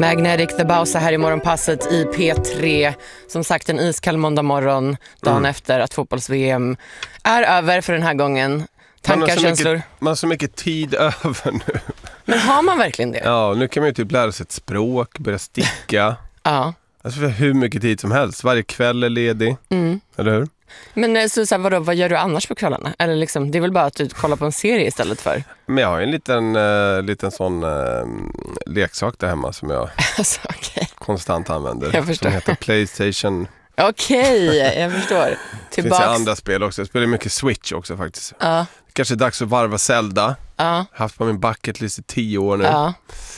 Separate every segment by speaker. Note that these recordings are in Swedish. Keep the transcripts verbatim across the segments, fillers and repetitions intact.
Speaker 1: Magnetic The Bausa här i morgonpasset i P tre. Som sagt, en iskall måndag morgon, dagen mm. efter att fotbolls-V M är över för den här gången. Tankar, man känslor.
Speaker 2: Mycket, man har så mycket tid över nu.
Speaker 1: Men har man verkligen det?
Speaker 2: Ja, nu kan man ju typ lära sig ett språk, börja sticka.
Speaker 1: Ja.
Speaker 2: Alltså för hur mycket tid som helst. Varje kväll är ledig. Mm. Eller hur?
Speaker 1: Men så, så här, vadå, vad gör du annars på kvällarna? Eller liksom, det är väl bara att du kollar på en serie istället för?
Speaker 2: Men jag har en liten, uh, liten sån uh, leksak där hemma som jag
Speaker 1: alltså, okay.
Speaker 2: konstant använder.
Speaker 1: Jag förstår.
Speaker 2: Som heter PlayStation.
Speaker 1: Okej, okay, jag förstår.
Speaker 2: Det finns andra spel också. Jag spelar mycket Switch också faktiskt.
Speaker 1: Ja.
Speaker 2: Kanske är dags att varva Zelda.
Speaker 1: Ja.
Speaker 2: Haft på min bucket list i tio år nu.
Speaker 1: Ja.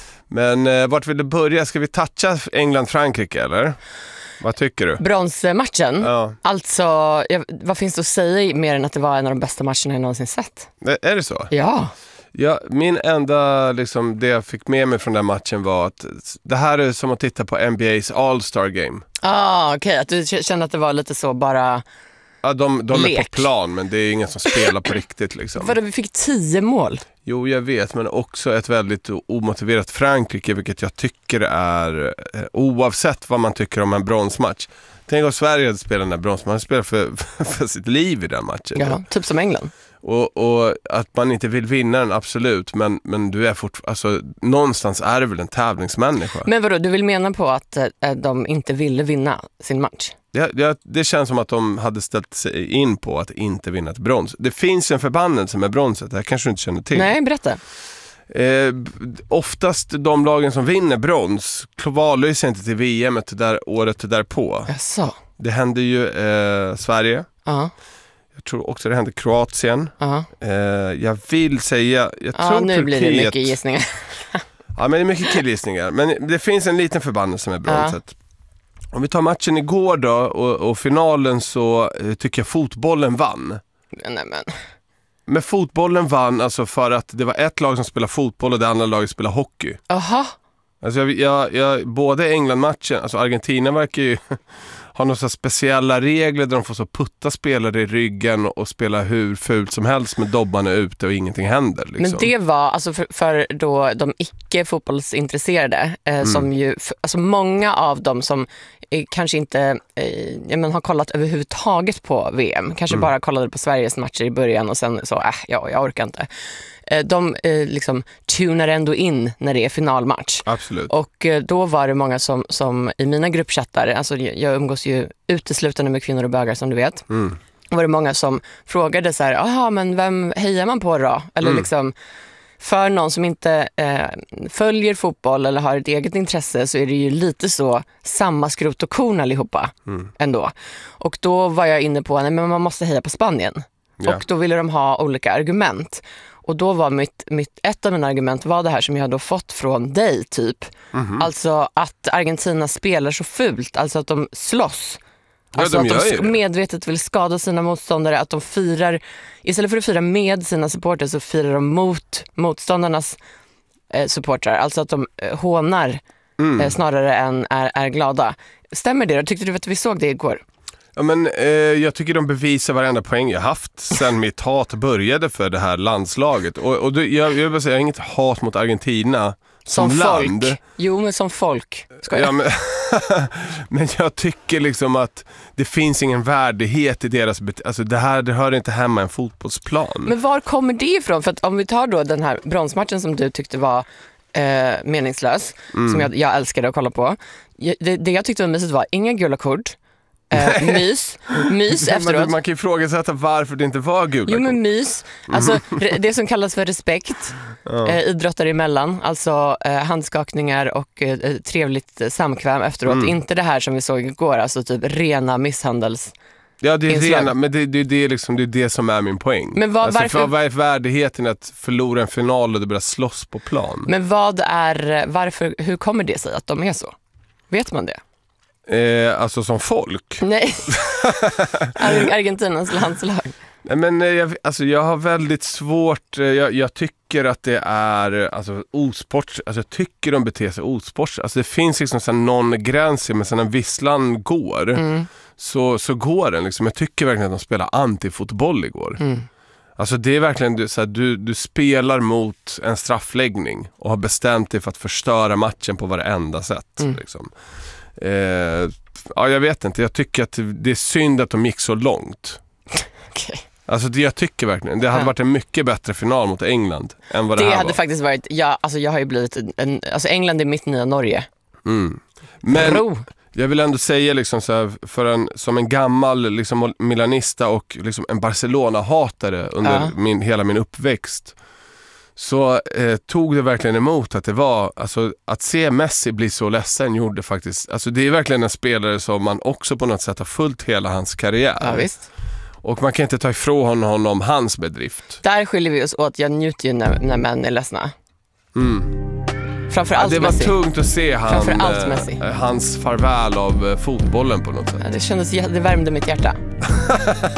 Speaker 2: Men uh, vart vill du börja? Ska vi toucha England-Frankrike eller? Vad tycker du?
Speaker 1: Bronsmatchen?
Speaker 2: Ja.
Speaker 1: Alltså, jag, vad finns det att säga mer än att det var en av de bästa matcherna jag någonsin sett?
Speaker 2: Är det så?
Speaker 1: Ja.
Speaker 2: Ja, min enda, liksom, det jag fick med mig från den matchen var att det här är som att titta på N B A's All-Star Game.
Speaker 1: Ah, okej. Okay. Att du kände att det var lite så bara...
Speaker 2: Ja, de, de
Speaker 1: lek.
Speaker 2: är på plan, men det är ingen som spelar på riktigt. Liksom.
Speaker 1: Vadå, vi fick tio mål?
Speaker 2: Jo, jag vet, men också ett väldigt omotiverat Frankrike, vilket jag tycker är, oavsett vad man tycker om en bronsmatch. Tänk om Sverige hade spelat den här bronsmatchen, spelar för, för sitt liv i den matchen.
Speaker 1: Ja, typ som England.
Speaker 2: Och, och att man inte vill vinna den, absolut, men, men du är fortfarande, alltså, någonstans är det väl en tävlingsmänniska.
Speaker 1: Men vadå, du vill mena på att äh, de inte ville vinna sin match?
Speaker 2: Det, det, det känns som att de hade ställt sig in på att inte vinna ett brons. Det finns en förbannelse med bronset, det här kanske du inte känner till.
Speaker 1: Nej, berätta.
Speaker 2: Eh, oftast de lagen som vinner brons kvalade sig inte till V M det där året därpå.
Speaker 1: Jaså?
Speaker 2: Det hände ju eh, Sverige.
Speaker 1: Ja.
Speaker 2: Jag tror också det hände Kroatien.
Speaker 1: Uh-huh.
Speaker 2: Eh, jag vill säga... Jag
Speaker 1: ja,
Speaker 2: tror
Speaker 1: nu
Speaker 2: Turkiet,
Speaker 1: blir det mycket gissningar.
Speaker 2: Ja, men det är mycket killgissningar. Men det finns en liten förbannelse med bronset. Uh-huh. Om vi tar matchen igår då och, och finalen, så eh, tycker jag fotbollen vann.
Speaker 1: Nej, men...
Speaker 2: Men fotbollen vann alltså för att det var ett lag som spelade fotboll och det andra laget spelade hockey.
Speaker 1: Aha.
Speaker 2: Alltså jag, jag, jag, både England-matchen, alltså Argentina verkar ju ha några så speciella regler där de får så putta spelare i ryggen och spela hur fult som helst med dobbarna ute och ingenting händer. Liksom.
Speaker 1: Men det var alltså för, för då de icke-fotbollsintresserade eh, mm. som ju, för, alltså många av dem som eh, kanske inte eh, ja, men har kollat överhuvudtaget på V M, kanske mm. bara kollade på Sveriges matcher i början och sen så, äh, ja, jag orkar inte. De eh, liksom tunar ändå in när det är finalmatch.
Speaker 2: Absolut.
Speaker 1: Och eh, då var det många som, som i mina gruppchattar, alltså jag umgås ju uteslutande med kvinnor och bögar som du vet.
Speaker 2: Mm.
Speaker 1: Var det många som frågade så här, jaha, men vem hejar man på då? Eller mm. liksom, för någon som inte eh, följer fotboll eller har ett eget intresse, så är det ju lite så samma skrot och korn allihopa mm. ändå. Och då var jag inne på, nej, men man måste heja på Spanien. Yeah. Och då ville de ha olika argument. Och då var mitt, mitt, ett av mina argument var det här som jag då fått från dig typ. Mm-hmm. Alltså att Argentina spelar så fult. Alltså att de slåss.
Speaker 2: Ja,
Speaker 1: alltså
Speaker 2: de
Speaker 1: att de
Speaker 2: det.
Speaker 1: medvetet vill skada sina motståndare. Att de firar, istället för att fira med sina supportrar, så firar de mot motståndarnas eh, supportrar. Alltså att de eh, hånar mm. eh, snarare än är, är glada. Stämmer det? Tyckte du att vi såg det igår?
Speaker 2: Ja, men eh, jag tycker de bevisar varenda poäng jag haft sen mitt hat började för det här landslaget. Och, och du, jag, jag vill säga, jag har inget hat mot Argentina som, som land.
Speaker 1: Folk. Jo, men som folk. Ska jag?
Speaker 2: Ja, men, men jag tycker liksom att det finns ingen värdighet i deras... Alltså det här, det hör inte hemma i en fotbollsplan.
Speaker 1: Men var kommer det ifrån? För att om vi tar då den här bronsmatchen som du tyckte var eh, meningslös, mm. som jag, jag älskade att kolla på. Det, det jag tyckte var mysigt var inga gula kort. Uh, mys, mys efteråt.
Speaker 2: Man kan ju frågasätta varför det inte var gula.
Speaker 1: Jo, men mys, alltså det som kallas för respekt, ja. uh, idrottare emellan, alltså uh, handskakningar och uh, trevligt uh, samkväm efteråt, mm. inte det här som vi såg igår, alltså typ rena misshandels.
Speaker 2: Ja, det är rena, men det, det, det, är liksom, det är det som är min poäng. Men vad, alltså, varför... Vad är värdigheten att förlora en final och det börjar slåss på plan?
Speaker 1: Men vad är, varför, hur kommer det sig att de är så? Vet man det?
Speaker 2: Eh, alltså som folk?
Speaker 1: Nej, Argentinas landslag.
Speaker 2: Nej, men jag, alltså jag har väldigt svårt, jag, jag tycker att det är alltså, osport, alltså jag tycker de beter sig osport. Alltså det finns liksom så någon gräns, men sen när visslan går mm. så, så går den liksom. Jag tycker verkligen att de spelar antifotboll igår. Mm. Alltså det är verkligen du, så här, du, du spelar mot en straffläggning och har bestämt dig för att förstöra matchen på varenda sätt. Mm. Liksom. Eh, ja, jag vet inte. Jag tycker att det är synd att de gick så långt.
Speaker 1: Okay.
Speaker 2: Alltså det jag tycker verkligen, det hade ja. varit en mycket bättre final mot England än vad det, det här
Speaker 1: hade
Speaker 2: var.
Speaker 1: faktiskt varit, ja, alltså jag har ju blivit en, alltså England är mitt nya Norge.
Speaker 2: Mm. Men
Speaker 1: Bro.
Speaker 2: jag vill ändå säga liksom så här, för en, som en gammal liksom milanista och liksom en Barcelona-hatare under ja. min, hela min uppväxt, så eh, tog det verkligen emot att det var, alltså att se Messi bli så ledsen gjorde faktiskt, alltså det är verkligen en spelare som man också på något sätt har följt hela hans karriär.
Speaker 1: Ja, visst.
Speaker 2: Och man kan inte ta ifrån honom hans bedrift.
Speaker 1: Där skiljer vi oss åt. Jag njuter ju när, när män är ledsna.
Speaker 2: Mm.
Speaker 1: Framförallt
Speaker 2: ja, det var
Speaker 1: Messi.
Speaker 2: tungt att se han,
Speaker 1: eh,
Speaker 2: hans farväl av eh, fotbollen på något sätt.
Speaker 1: Ja, det kändes, det värmde mitt hjärta.